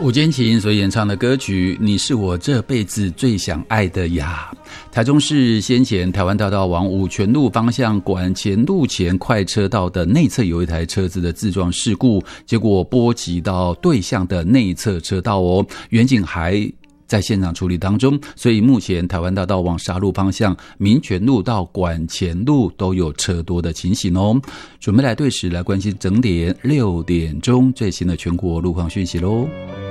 吴坚琴所演唱的歌曲《你是我这辈子最想爱的呀》。台中市先前台湾大道往五权路方向管前路前快车道的内侧有一台车子的自撞事故，结果波及到对向的内侧车道哦，远警还在现场处理当中，所以目前台湾大道往沙鹿方向民权路到管前路都有车多的情形哦。准备来对时来关心整点6点钟最新的全国路况讯息咯。